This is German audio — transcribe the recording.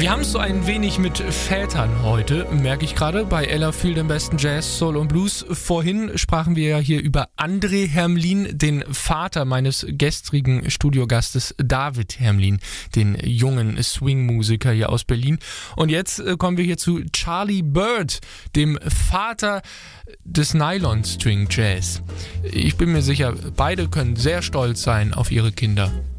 Wir haben es so ein wenig mit Vätern heute, merke ich gerade, bei Ella Fühl dem besten Jazz, Soul und Blues. Vorhin sprachen wir ja hier über André Hermlin, den Vater meines gestrigen Studiogastes David Hermlin, den jungen Swing-Musiker hier aus Berlin. Und jetzt kommen wir hier zu Charlie Byrd, dem Vater des Nylon String Jazz. Ich bin mir sicher, beide können sehr stolz sein auf ihre Kinder.